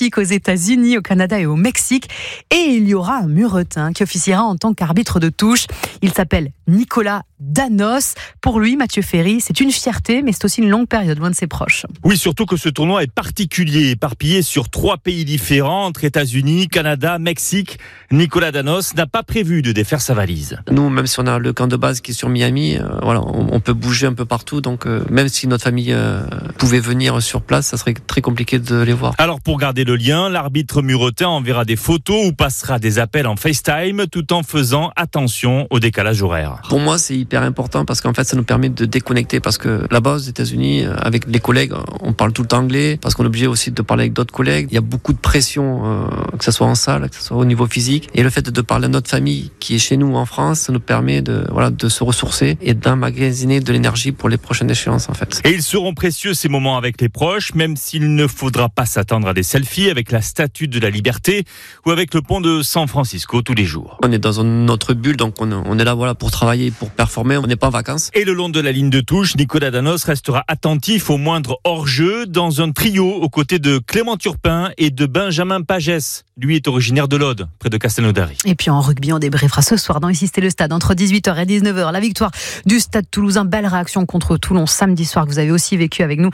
Mexique, aux États-Unis, au Canada et au Mexique. Et il y aura un Muretin qui officiera en tant qu'arbitre de touche. Il s'appelle Nicolas Danos. Pour lui, Mathieu Ferry, c'est une fierté, mais c'est aussi une longue période loin de ses proches. Oui, surtout que ce tournoi est particulier, éparpillé sur 3 pays différents, entre États-Unis, Canada, Mexique. Nicolas Danos n'a pas prévu de défaire sa valise. Nous, même si on a le camp de base qui est sur Miami, on peut bouger un peu partout. Donc, même si notre famille pouvait venir sur place, ça serait très compliqué de les voir. Alors, pour garder le lien, l'arbitre muretin enverra des photos ou passera des appels en FaceTime, tout en faisant attention au décalage horaire. Pour moi, c'est hyper important parce qu'en fait, ça nous permet de déconnecter. Parce que là-bas, aux États-Unis, avec les collègues, on parle tout le temps anglais. Parce qu'on est obligé aussi de parler avec d'autres collègues. Il y a beaucoup de pression, que ce soit en salle, que ce soit au niveau physique. Et le fait de parler à notre famille qui est chez nous en France, ça nous permet de se ressourcer et d'emmagasiner de l'énergie pour les prochaines échéances, en fait. Et ils seront précieux ces moments avec les proches, même s'il ne faudra pas s'attendre à des selfies avec la Statue de la Liberté ou avec le pont de San Francisco tous les jours. On est dans notre bulle, donc on est là pour travailler, pour performer. On n'est pas en vacances. Et le long de la ligne de touche, Nicolas Danos restera attentif au moindre hors-jeu dans un trio aux côtés de Clément Turpin et de Benjamin Pagès. Lui est originaire de l'Aude, près de Castelnaudary. Et puis en rugby, on débriefera ce soir dans Ici c'était le stade entre 18h et 19h. La victoire du Stade Toulousain, belle réaction contre Toulon samedi soir que vous avez aussi vécu avec nous,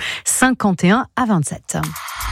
51-27.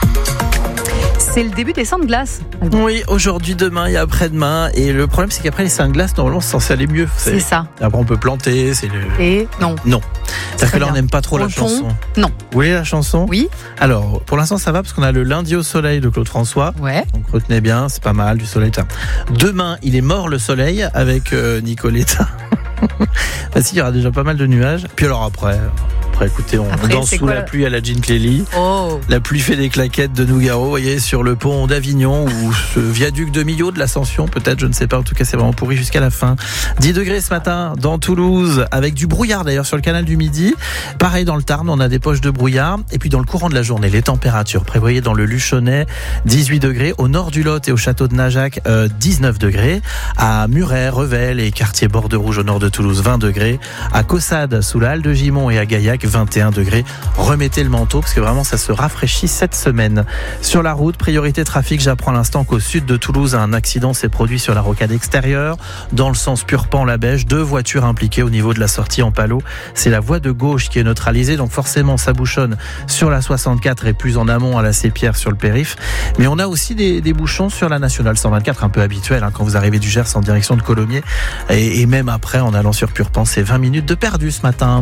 C'est le début des seins de glace. Oui, aujourd'hui, demain et après-demain. Et le problème, c'est qu'après les seins de glace, normalement, c'est censé aller mieux. C'est ça. Après, on peut planter. Et non. Non. C'est-à-dire que là, on n'aime pas trop la chanson. Non. Vous voulez la chanson ? Oui. Alors, pour l'instant, ça va parce qu'on a le lundi au soleil de Claude François. Ouais. Donc, retenez bien, c'est pas mal, du soleil. Demain, il est mort le soleil avec Nicoletta. Bah si, il y aura déjà pas mal de nuages. Puis alors après, écoutez, on danse sous la pluie à la Gin Clélie. Oh. La pluie fait des claquettes de Nougaro, vous voyez, sur le pont d'Avignon ou ce viaduc de Millau de l'Ascension, peut-être, je ne sais pas. En tout cas, c'est vraiment pourri jusqu'à la fin. 10 degrés ce matin dans Toulouse, avec du brouillard d'ailleurs sur le canal du Midi. Pareil dans le Tarn, on a des poches de brouillard. Et puis dans le courant de la journée, les températures prévoyées dans le Luchonnais, 18 degrés. Au nord du Lot et au château de Najac, 19 degrés. À Muret, Revel et quartier Bordeaux-Rouge au nord de Toulouse, 20 degrés. À Caussade, sous la halle de Gimont et à Gaillac, 21 degrés. Remettez le manteau parce que vraiment ça se rafraîchit cette semaine. Sur la route, priorité trafic, j'apprends à l'instant qu'au sud de Toulouse, un accident s'est produit sur la rocade extérieure. Dans le sens Purpan-la-Bèche, 2 voitures impliquées au niveau de la sortie en Palot. C'est la voie de gauche qui est neutralisée, donc forcément ça bouchonne sur la 64 et plus en amont à la Sépierre sur le périph'. Mais on a aussi des bouchons sur la nationale 124, un peu habituel quand vous arrivez du Gers en direction de Colomiers. Et même après, en allant sur Purpan, c'est 20 minutes de perdu ce matin.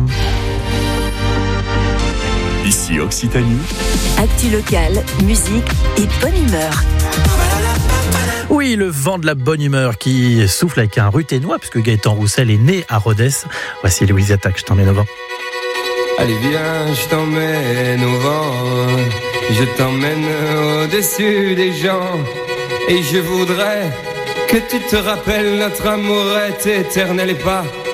Ici Occitanie. Actu locale, musique et bonne humeur. Oui, le vent de la bonne humeur qui souffle avec un Ruthénois, puisque Gaëtan Roussel est né à Rodez. Voici Louise Attaque, je t'emmène au vent. Allez viens, je t'emmène au vent, je t'emmène au-dessus des gens, et je voudrais que tu te rappelles, notre amour est éternel et pas